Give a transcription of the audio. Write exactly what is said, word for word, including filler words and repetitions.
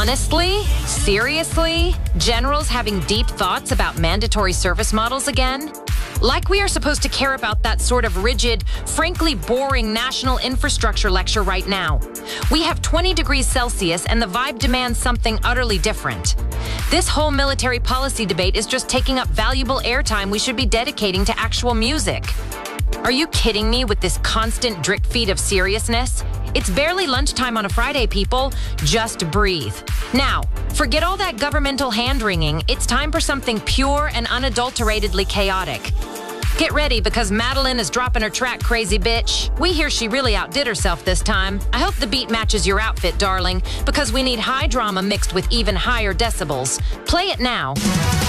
Honestly? Seriously? Generals having deep thoughts about mandatory service models again? Like we are supposed to care about that sort of rigid, frankly boring national infrastructure lecture right now. We have twenty degrees Celsius and the vibe demands something utterly different. This whole military policy debate is just taking up valuable airtime we should be dedicating to actual music. Are you kidding me with this constant drip feed of seriousness? It's barely lunchtime on a Friday, people. Just breathe. Now, forget all that governmental hand-wringing. It's time for something pure and unadulteratedly chaotic. Get ready, because Madeline is dropping her track, crazy bitch. We hear she really outdid herself this time. I hope the beat matches your outfit, darling, because we need high drama mixed with even higher decibels. Play it now.